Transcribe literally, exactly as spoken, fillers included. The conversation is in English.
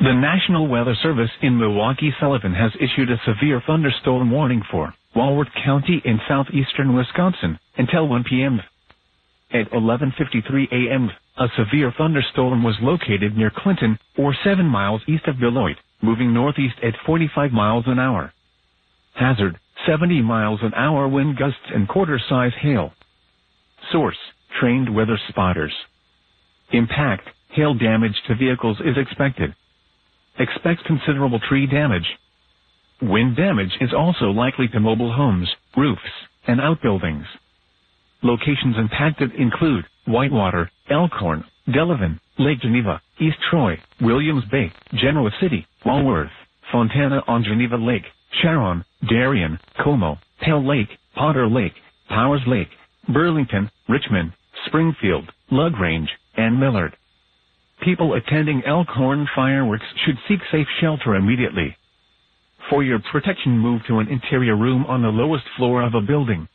The National Weather Service in Milwaukee-Sullivan has issued a severe thunderstorm warning for Walworth County in southeastern Wisconsin until one p m At eleven fifty-three a m, a severe thunderstorm was located near Clinton, or seven miles east of Beloit, moving northeast at forty-five miles an hour. Hazard, seventy miles an hour wind gusts and quarter-size hail. Source, trained weather spotters. Impact, hail damage to vehicles is expected. Expects considerable tree damage. Wind damage is also likely to mobile homes, roofs, and outbuildings. Locations impacted include Whitewater, Elkhorn, Delavan, Lake Geneva, East Troy, Williams Bay, Genoa City, Walworth, Fontana on Geneva Lake, Sharon, Darien, Como, Pale Lake, Potter Lake, Powers Lake, Burlington, Richmond, Springfield, LaGrange, and Millard. People attending Elkhorn fireworks should seek safe shelter immediately. For your protection, move to an interior room on the lowest floor of a building.